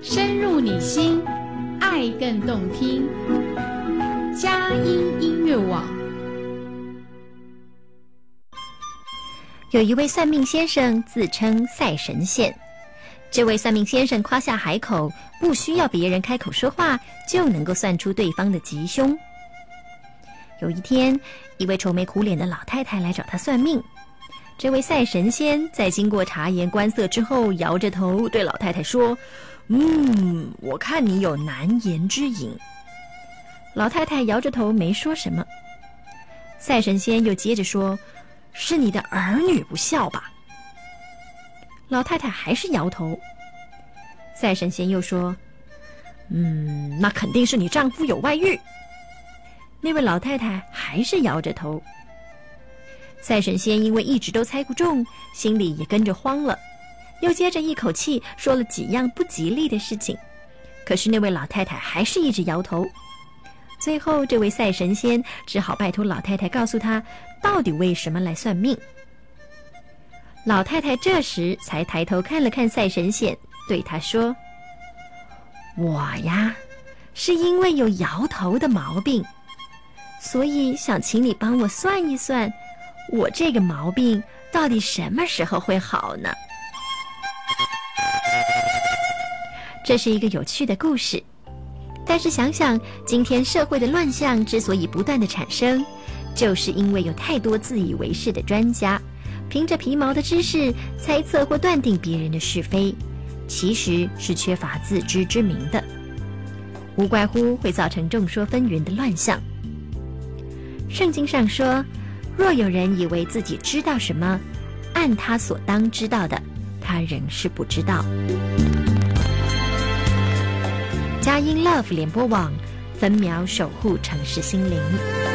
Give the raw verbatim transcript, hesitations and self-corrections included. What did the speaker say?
深入你心，爱更动听。佳音音乐网。 有一位算命先生自称赛神仙，这位算命先生夸下海口，不需要别人开口说话就能够算出对方的吉凶。有一天，一位愁眉苦脸的老太太来找他算命。这位赛神仙在经过察言观色之后，摇着头对老太太说：嗯，我看你有难言之隐。老太太摇着头没说什么。赛神仙又接着说：是你的儿女不孝吧？老太太还是摇头。赛神仙又说：嗯，那肯定是你丈夫有外遇。那位老太太还是摇着头。赛神仙因为一直都猜不中，心里也跟着慌了，又接着一口气说了几样不吉利的事情，可是那位老太太还是一直摇头。最后这位赛神仙只好拜托老太太告诉他到底为什么来算命。老太太这时才抬头看了看赛神仙，对他说：我呀，是因为有摇头的毛病，所以想请你帮我算一算，我这个毛病到底什么时候会好呢？这是一个有趣的故事，但是想想今天社会的乱象之所以不断的产生，就是因为有太多自以为是的专家，凭着皮毛的知识猜测或断定别人的是非，其实是缺乏自知之明的，无怪乎会造成众说纷纭的乱象。圣经上说，若有人以为自己知道什么，按他所当知道的，他仍是不知道。佳音 Love 联播网，分秒守护城市心灵。